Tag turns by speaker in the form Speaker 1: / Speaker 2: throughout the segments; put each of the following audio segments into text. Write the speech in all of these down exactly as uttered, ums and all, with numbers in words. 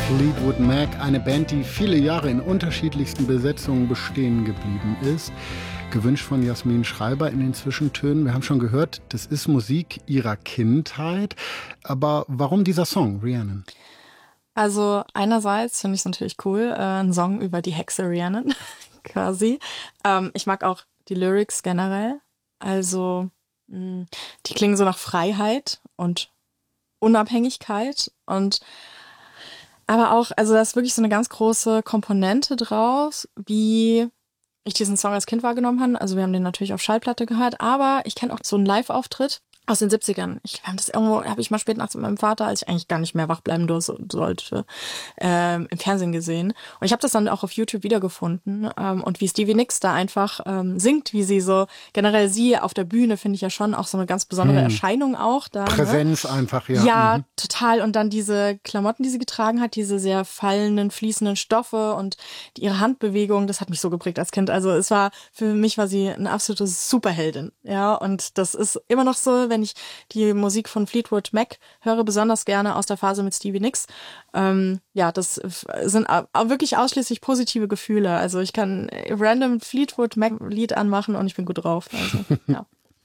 Speaker 1: Fleetwood Mac, eine Band, die viele Jahre in unterschiedlichsten Besetzungen bestehen geblieben ist. Gewünscht von Jasmin Schreiber in den Zwischentönen. Wir haben schon gehört, das ist Musik ihrer Kindheit. Aber warum dieser Song, Rhiannon?
Speaker 2: Also einerseits finde ich es natürlich cool, äh, ein Song über die Hexe Rhiannon, quasi. Ähm, ich mag auch die Lyrics generell. Also mh, die klingen so nach Freiheit und Unabhängigkeit und aber auch, also da ist wirklich so eine ganz große Komponente draus, wie ich diesen Song als Kind wahrgenommen habe. Also wir haben den natürlich auf Schallplatte gehört, aber ich kenne auch so einen Live-Auftritt aus den siebzigern. Ich habe das irgendwo, habe ich mal spät nachts mit meinem Vater, als ich eigentlich gar nicht mehr wach bleiben sollte, ähm, im Fernsehen gesehen. Und ich habe das dann auch auf YouTube wiedergefunden. Ähm, und wie Stevie Nicks da einfach ähm, singt, wie sie so, generell sie auf der Bühne, finde ich ja schon auch so eine ganz besondere hm. Erscheinung auch da.
Speaker 1: Präsenz
Speaker 2: ne?
Speaker 1: einfach, ja.
Speaker 2: Ja,
Speaker 1: mhm.
Speaker 2: total. Und dann diese Klamotten, die sie getragen hat, diese sehr fallenden, fließenden Stoffe und die, ihre Handbewegung, das hat mich so geprägt als Kind. Also es war, für mich war sie eine absolute Superheldin. Ja, und das ist immer noch so, wenn ich die Musik von Fleetwood Mac höre, besonders gerne aus der Phase mit Stevie Nicks. Ähm, ja, das sind auch wirklich ausschließlich positive Gefühle. Also ich kann random Fleetwood Mac Lied anmachen und ich bin gut drauf. Also, ja.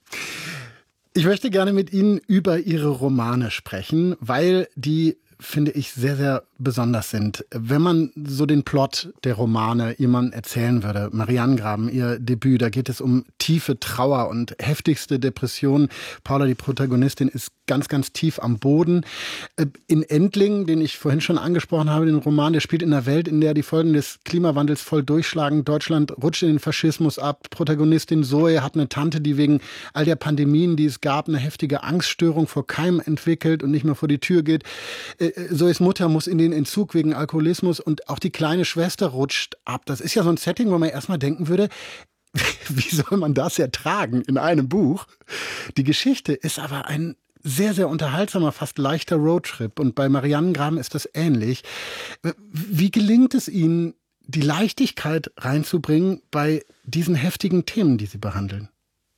Speaker 1: Ich möchte gerne mit Ihnen über Ihre Romane sprechen, weil die, finde ich, sehr, sehr besonders sind. Wenn man so den Plot der Romane jemandem erzählen würde, Marianengraben, ihr Debüt, da geht es um tiefe Trauer und heftigste Depression. Paula, die Protagonistin, ist ganz, ganz tief am Boden. In Endling, den ich vorhin schon angesprochen habe, den Roman, der spielt in einer Welt, in der die Folgen des Klimawandels voll durchschlagen. Deutschland rutscht in den Faschismus ab. Protagonistin Zoe hat eine Tante, die wegen all der Pandemien, die es gab, eine heftige Angststörung vor Keim entwickelt und nicht mehr vor die Tür geht. Zoes Mutter muss in den Entzug wegen Alkoholismus und auch die kleine Schwester rutscht ab. Das ist ja so ein Setting, wo man erstmal denken würde, wie soll man das ertragen in einem Buch? Die Geschichte ist aber ein sehr, sehr unterhaltsamer, fast leichter Roadtrip. Und bei Marianengraben ist das ähnlich. Wie gelingt es Ihnen, die Leichtigkeit reinzubringen bei diesen heftigen Themen, die Sie behandeln?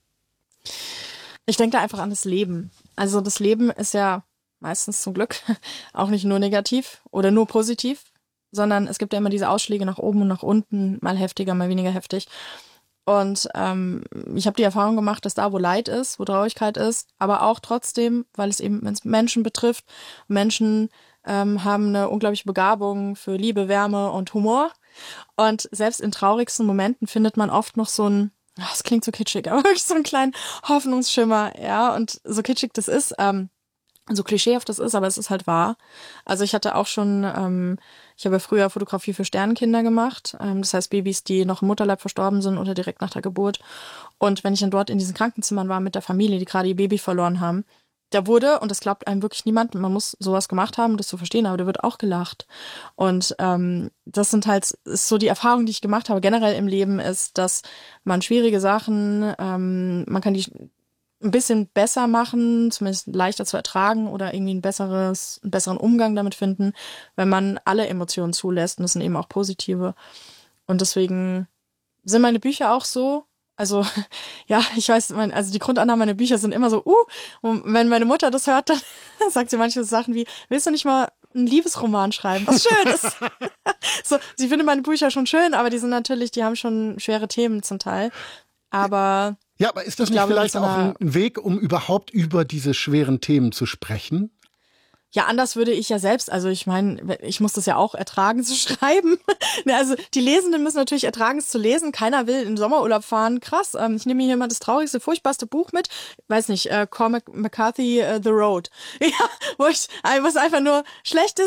Speaker 2: Ich denke da einfach an das Leben. Also das Leben ist ja meistens zum Glück auch nicht nur negativ oder nur positiv, sondern es gibt ja immer diese Ausschläge nach oben und nach unten, mal heftiger, mal weniger heftig. Und ähm, ich habe die Erfahrung gemacht, dass da, wo Leid ist, wo Traurigkeit ist, aber auch trotzdem, weil es eben Menschen betrifft, Menschen ähm, haben eine unglaubliche Begabung für Liebe, Wärme und Humor. Und selbst in traurigsten Momenten findet man oft noch so ein, das klingt so kitschig, aber wirklich so einen kleinen Hoffnungsschimmer, ja. Und so kitschig das ist, ähm, so klischeehaft das ist, aber es ist halt wahr. Also ich hatte auch schon, ähm, ich habe früher Fotografie für Sternkinder gemacht, ähm, das heißt Babys, die noch im Mutterleib verstorben sind oder direkt nach der Geburt. Und wenn ich dann dort in diesen Krankenzimmern war mit der Familie, die gerade ihr Baby verloren haben, da wurde, und das glaubt einem wirklich niemand, man muss sowas gemacht haben, um das zu verstehen, aber da wird auch gelacht. Und ähm, das sind halt, ist so die Erfahrung, die ich gemacht habe, generell im Leben, ist, dass man schwierige Sachen, ähm, man kann die ein bisschen besser machen, zumindest leichter zu ertragen oder irgendwie ein besseres, einen besseren Umgang damit finden, wenn man alle Emotionen zulässt. Und das sind eben auch positive. Und deswegen sind meine Bücher auch so. Also, ja, ich weiß, mein, also die Grundannahme meiner Bücher sind immer so, uh, und wenn meine Mutter das hört, dann sagt sie manche Sachen wie, willst du nicht mal einen Liebesroman schreiben, was schön ist? So, sie findet meine Bücher schon schön, aber die sind natürlich, die haben schon schwere Themen zum Teil. Aber
Speaker 1: ja, aber ist das nicht glaube, vielleicht auch ein Weg, um überhaupt über diese schweren Themen zu sprechen?
Speaker 2: Ja, anders würde ich ja selbst, also ich meine, ich muss das ja auch ertragen zu schreiben. Also die Lesenden müssen natürlich ertragen, es zu lesen. Keiner will in den Sommerurlaub fahren. Krass, ähm, ich nehme hier mal das traurigste, furchtbarste Buch mit. Weiß nicht, äh, Cormac McCarthy, uh, The Road. Ja, wo ich, was einfach nur schlecht ist.